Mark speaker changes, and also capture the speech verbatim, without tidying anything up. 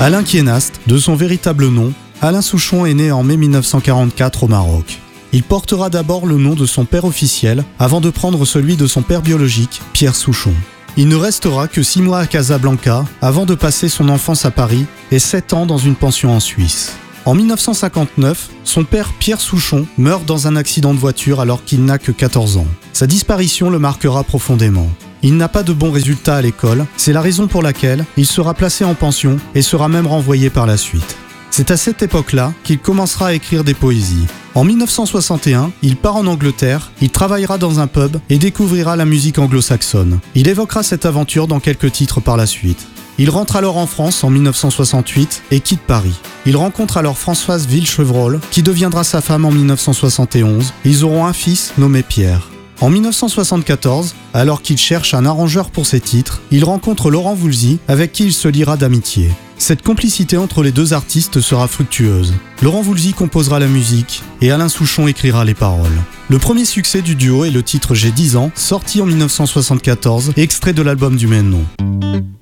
Speaker 1: Alain Kienast, de son véritable nom, Alain Souchon est né en mai mille neuf cent quarante-quatre au Maroc. Il portera d'abord le nom de son père officiel avant de prendre celui de son père biologique, Pierre Souchon. Il ne restera que six mois à Casablanca avant de passer son enfance à Paris et sept ans dans une pension en Suisse. En mille neuf cent cinquante-neuf, son père Pierre Souchon meurt dans un accident de voiture alors qu'il n'a que quatorze ans. Sa disparition le marquera profondément. Il n'a pas de bons résultats à l'école, c'est la raison pour laquelle il sera placé en pension et sera même renvoyé par la suite. C'est à cette époque-là qu'il commencera à écrire des poésies. En mille neuf cent soixante et un, il part en Angleterre, il travaillera dans un pub et découvrira la musique anglo-saxonne. Il évoquera cette aventure dans quelques titres par la suite. Il rentre alors en France en mille neuf cent soixante-huit et quitte Paris. Il rencontre alors Françoise Villechevreul, qui deviendra sa femme en mille neuf cent soixante et onze. Ils auront un fils nommé Pierre. En mille neuf cent soixante-quatorze, alors qu'il cherche un arrangeur pour ses titres, il rencontre Laurent Voulzy, avec qui il se liera d'amitié. Cette complicité entre les deux artistes sera fructueuse. Laurent Voulzy composera la musique et Alain Souchon écrira les paroles. Le premier succès du duo est le titre « J'ai dix ans », sorti en mille neuf cent soixante-quatorze, extrait de l'album du même nom.